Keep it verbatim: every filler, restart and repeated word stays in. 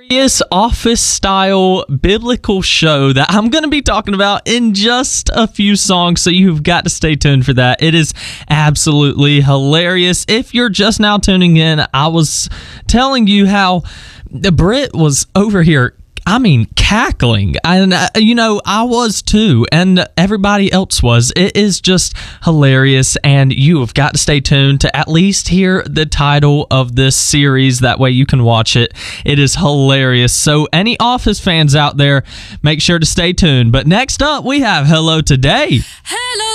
hilarious office-style biblical show that I'm going to be talking about in just a few songs, so you've got to stay tuned for that. It is absolutely hilarious. If you're just now tuning in, I was telling you how the Brit was over here, I mean, cackling. And, uh, you know, I was too, and everybody else was. It is just hilarious, and you have got to stay tuned to at least hear the title of this series. That way you can watch it. It is hilarious. So any Office fans out there, make sure to stay tuned. But next up, we have Hello Today. Hello.